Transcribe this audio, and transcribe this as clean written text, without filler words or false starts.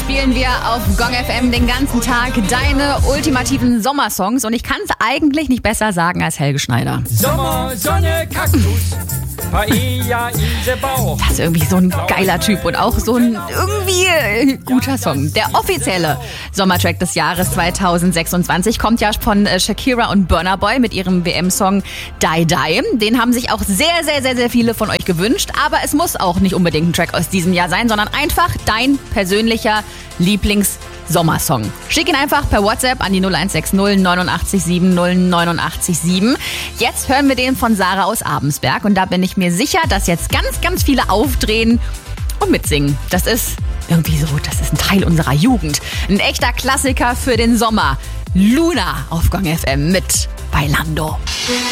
spielen wir auf Gong FM den ganzen Tag deine ultimativen Sommersongs und ich kann es eigentlich nicht besser sagen als Helge Schneider. Sommer, Sonne, Kaktus, Paella in der Bauch. Das ist irgendwie so ein geiler Typ und auch so ein irgendwie guter Song. Der offizielle Sommertrack des Jahres 2026 kommt ja von Shakira und Burna Boy mit ihrem WM-Song Die Die. Den haben sich auch sehr, sehr, sehr, sehr viele von euch gewünscht, aber es muss auch nicht unbedingt ein Track aus diesem Jahr sein, sondern einfach dein persönlicher Lieblings-Sommersong. Schick ihn einfach per WhatsApp an die 0160 89 70 89 7. Jetzt hören wir den von Sarah aus Abensberg und da bin ich mir sicher, dass jetzt ganz, ganz viele aufdrehen und mitsingen. Das ist irgendwie so, das ist ein Teil unserer Jugend. Ein echter Klassiker für den Sommer. Luna auf Gong FM mit Bailando.